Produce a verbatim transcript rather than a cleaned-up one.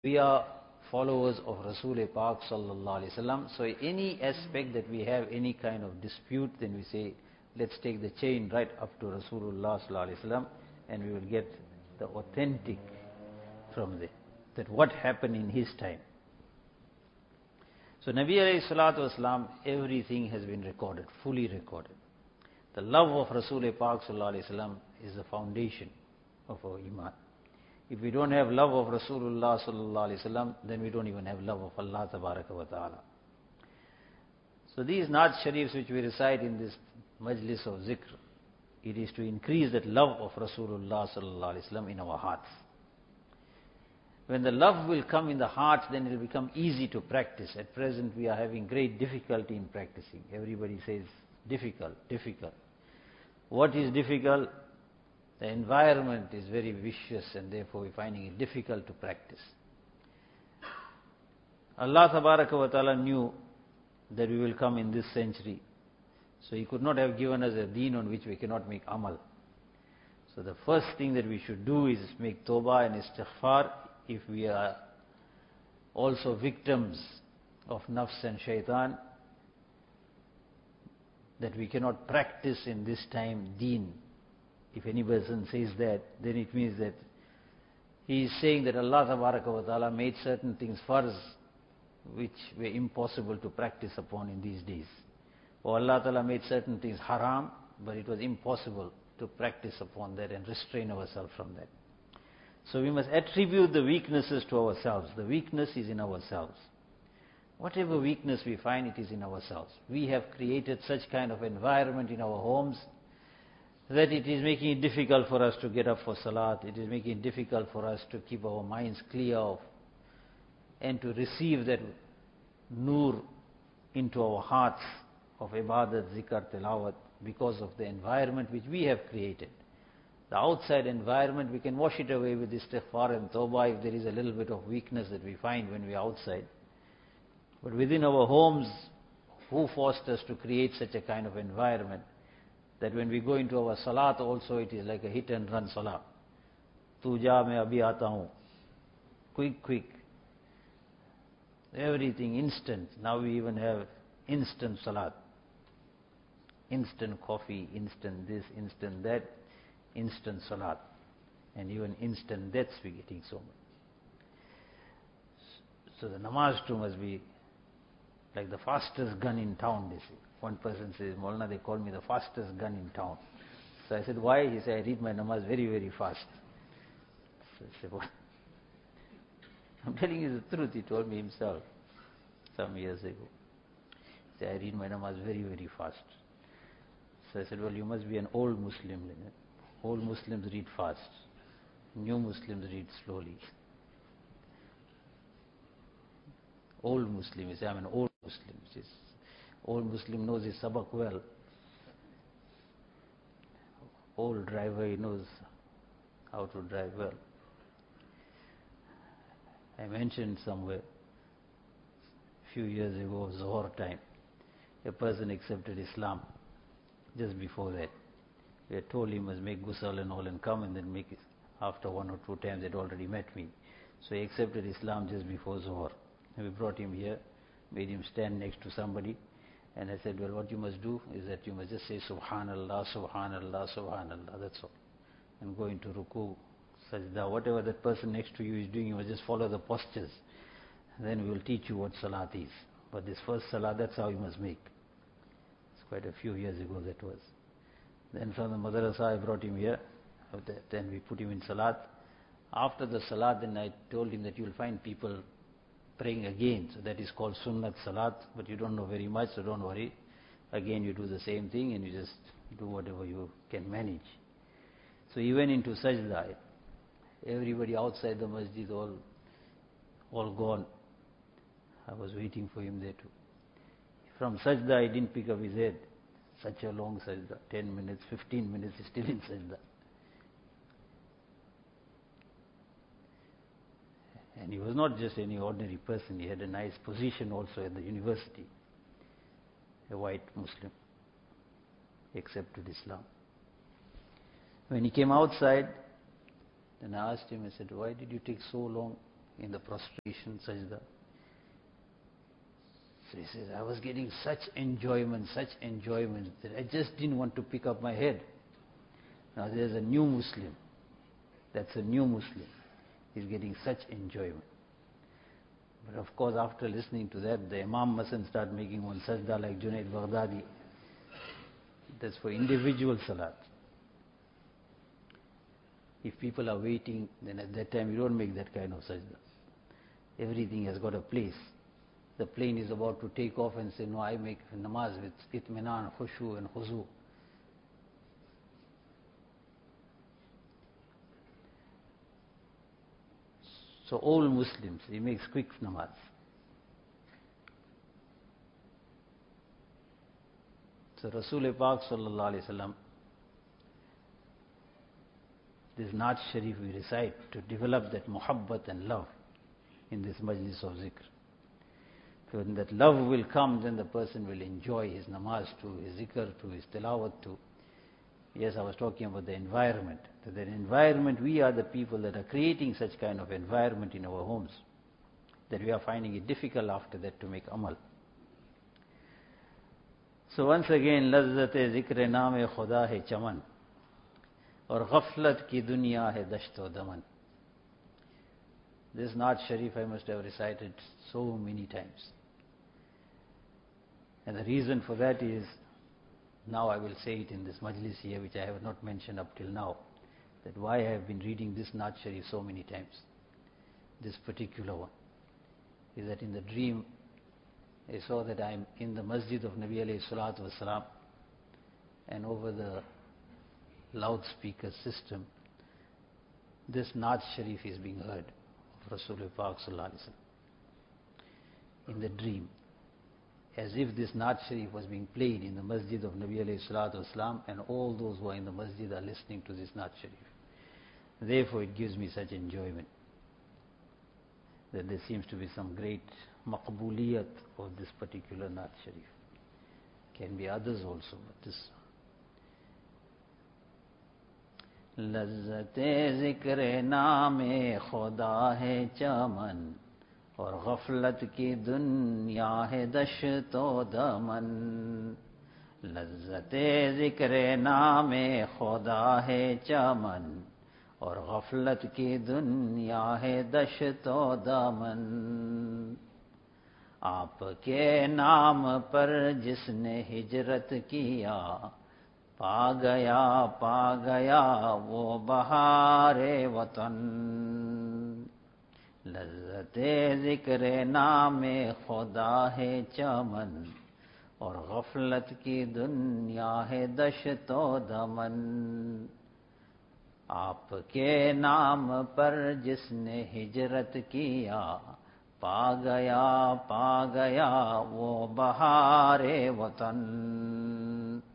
We are followers of Rasul Pak sallallahu alaihi wasallam. So any aspect that we have any kind of dispute, then we say, let's take the chain right up to Rasulullah sallallahu alaihi wasallam, and we will get the authentic from there. That what happened in his time. So Nabi alayhi salatu wasalam, everything has been recorded, fully recorded. The love of Rasul Pak sallallahu alaihi wasallam is the foundation of our iman. If we don't have love of Rasulullah sallallahu alaihi wasallam, then we don't even have love of Allah tabaraka wa ta'ala. So these Naat Sharifs which we recite in this majlis of zikr, it is to increase that love of Rasulullah sallallahu alaihi wasallam in our hearts. When the love will come in the heart, then it will become easy to practice. At present we are having great difficulty in practicing. Everybody says difficult, difficult. What is difficult? The environment is very vicious, and therefore we're finding it difficult to practice. Allah tabaraka wa ta'ala knew that we will come in this century. So He could not have given us a deen on which we cannot make amal. So the first thing that we should do is make tawbah and istighfar if we are also victims of nafs and shaitan, that we cannot practice in this time deen. If any person says that, then it means that he is saying that Allah tabaraka wa ta'ala made certain things farz which were impossible to practice upon in these days. Or Allah ta'ala made certain things haram, but it was impossible to practice upon that and restrain ourselves from that. So we must attribute the weaknesses to ourselves. The weakness is in ourselves. Whatever weakness we find, it is in ourselves. We have created such kind of environment in our homes that it is making it difficult for us to get up for salat. It is making it difficult for us to keep our minds clear of and to receive that nur into our hearts of ibadat, zikr, tilawat, because of the environment which we have created. The outside environment, we can wash it away with istighfar and tawbah if there is a little bit of weakness that we find when we are outside. But within our homes, who forced us to create such a kind of environment that when we go into our salat also, it is like a hit and run salat. Tu ja, main abhi aata hu. Quick, quick. Everything instant. Now we even have instant salat. Instant coffee, instant this, instant that, instant salat. And even instant deaths we're getting so much. So the namaz too must be like the fastest gun in town, they say. One person says, Maulana, they call me the fastest gun in town. So I said, why? He said, I read my namaz very, very fast. So I said, what? I'm telling you the truth, he told me himself some years ago. He said, I read my namaz very, very fast. So I said, well, you must be an old Muslim. Old Muslims read fast. New Muslims read slowly. Old Muslim, he said, I'm an old Muslim. He says, old Muslim knows his sabak well. Old driver, he knows how to drive well. I mentioned somewhere, a few years ago, Zohar time, a person accepted Islam. Just before that, we had told him he must make ghusl and all and come and then make it. After one or two times, they'd already met me. So he accepted Islam just before Zohar. And we brought him here, made him stand next to somebody. And I said, well, what you must do is that you must just say Subhanallah, Subhanallah, Subhanallah, that's all. And go into ruku, sajda, whatever that person next to you is doing, you must just follow the postures. And then we will teach you what salat is. But this first salat, that's how you must make. It's quite a few years ago that was. Then from the madrasa, I brought him here. Then we put him in salat. After the salat, then I told him that you will find people praying again. So that is called sunnat salat, but you don't know very much, so don't worry. Again you do the same thing and you just do whatever you can manage. So he went into sajda. Everybody outside the masjid all, all gone. I was waiting for him there too. From sajda he didn't pick up his head. Such a long sajda, ten minutes, fifteen minutes, he's still in sajda. And he was not just any ordinary person, he had a nice position also at the university. A white Muslim, accepted Islam. When he came outside, then I asked him, I said, why did you take so long? in the prostration sajda. So he says, I was getting such enjoyment, such enjoyment that I just didn't want to pick up my head. Now there's a new Muslim. That's a new Muslim. He's getting such enjoyment. But of course, after listening to that, the Imam mustn't start making one sajda like Junaid Baghdadi. That's for individual salat. If people are waiting, then at that time you don't make that kind of sajda. Everything has got a place. The plane is about to take off and say, no, I make namaz with itminan, khushu and khuzu. So all Muslims, he makes quick namaz. So Rasul Pak sallallahu alayhi wa sallam, this Naat Sharif we recite to develop that muhabbat and love in this majlis of zikr. So when that love will come, then the person will enjoy his namaz too, his zikr too, his tilawat too. Yes, I was talking about the environment. That the environment, we are the people that are creating such kind of environment in our homes, that we are finding it difficult after that to make amal. So once again, lazzat-e zikr naam-e khuda hai chaman, aur ghaflat ki dunya hai dasht o daman. This Naat Sharif I must have recited so many times. And the reason for that is, now I will say it in this majlis here, which I have not mentioned up till now, that why I have been reading this Naat Sharif so many times, this particular one, is that in the dream, I saw that I am in the masjid of Nabi alayhi salatu wasalam, and over the loudspeaker system, this Naat Sharif is being heard of Rasulullah Pak sallallahu alayhi wa sallam. In the dream, as if this Naat Sharif was being played in the masjid of Nabi alayhi salatu wasalam, and all those who are in the masjid are listening to this Naat Sharif. Therefore it gives me such enjoyment that there seems to be some great maqbuliyat of this particular Naat Sharif. Can be others also, but this लज़्ज़ते ज़िक्र नामे खुदा है चमन और गफलत की दुनिया है दश्तो दमन. लज़्ज़ते ज़िक्र नामे खुदा है चमन और गफलत की दुनिया है दश्तो दमन. आपके नाम पर जिसने हिजरत किया, पा गया पा गया वो बहारे वतन. लज़्ज़ते ज़िक्र नामे खुदा है चमन और गफलत की दुनिया है दश्तो दमन. आपके नाम पर जिसने हिजरत किया, पा गया पा गया वो बहारे वतन.